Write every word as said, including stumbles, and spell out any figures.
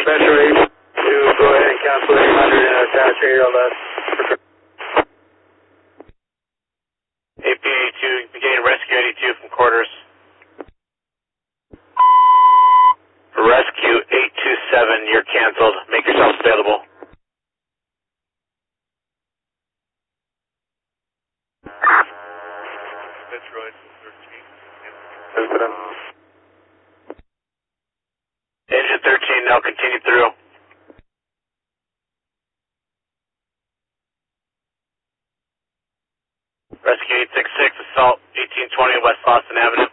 Metro eight two, go ahead and cancel eight hundred and attach aerial left. A P eighty-two, beginning rescue eighty-two from quarters. Rescue eight two seven, you're canceled. Make yourself available. Detroit thirteen. Engine thirteen, now continue through. Rescue eight six six, assault eighteen twenty West Boston Avenue.